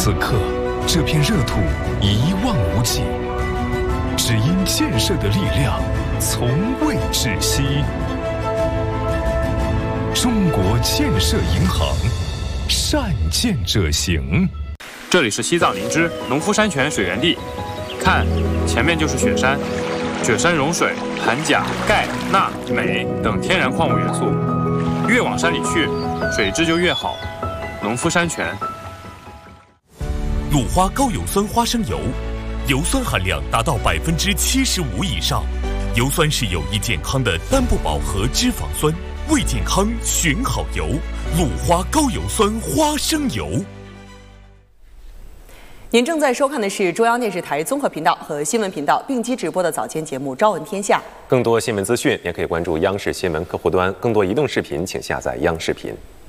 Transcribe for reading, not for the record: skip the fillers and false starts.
此刻，这片热土一望无际，只因建设的力量从未止息。中国建设银行，善建者行。 这里是西藏林芝农夫山泉水源地，看，前面就是雪山，雪山融水含钾、钙、钠、镁等天然矿物元素，越往山里去，水质就越好。农夫山泉。 鲁花高油酸花生油，油酸含量达到75%以上，油酸是有益健康的单不饱和脂肪酸，为健康选好油。鲁花高油酸花生油。 您正在收看的是中央电视台综合频道和新闻频道并机直播的早间节目《朝闻天下》。 更多新闻资讯也可以关注央视新闻客户端，更多移动视频请下载央视频。